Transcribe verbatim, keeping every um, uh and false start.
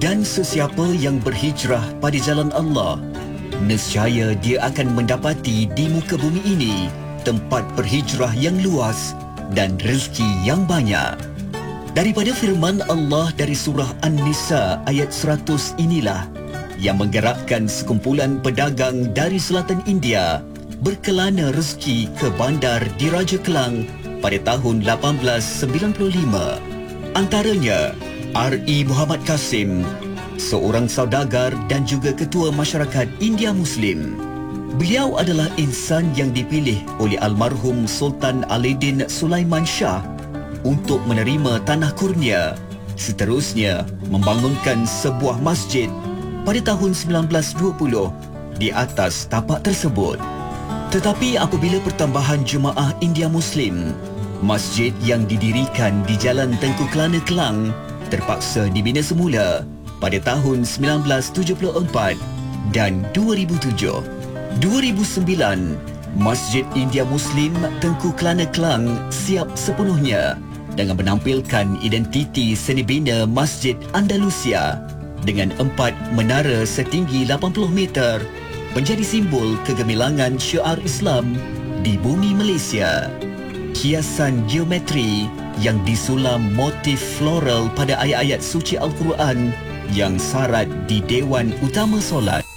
Dan sesiapa yang berhijrah pada jalan Allah, nescaya dia akan mendapati di muka bumi ini tempat berhijrah yang luas dan rezeki yang banyak. Daripada firman Allah dari surah An-Nisa ayat seratus inilah yang menggerakkan sekumpulan pedagang dari selatan India berkelana rezeki ke bandar di Raja Kelang pada tahun lapan belas sembilan puluh lima. Antaranya R E Muhammad Kasim, seorang saudagar dan juga ketua masyarakat India Muslim. Beliau adalah insan yang dipilih oleh almarhum Sultan Alidin Sulaiman Shah untuk menerima tanah kurnia, seterusnya membangunkan sebuah masjid pada tahun sembilan belas dua puluh di atas tapak tersebut. Tetapi apabila pertambahan jemaah India Muslim, masjid yang didirikan di Jalan Tengku Kelana Kelang terpaksa dibina semula pada tahun sembilan belas tujuh puluh empat dan dua ribu tujuh. dua ribu sembilan, Masjid India Muslim Tengku Kelana Kelang siap sepenuhnya dengan menampilkan identiti seni bina Masjid Andalusia dengan empat menara setinggi lapan puluh meter menjadi simbol kegemilangan syiar Islam di bumi Malaysia. Hiasan geometri yang disulam motif floral pada ayat-ayat suci Al-Quran yang sarat di Dewan Utama Solat.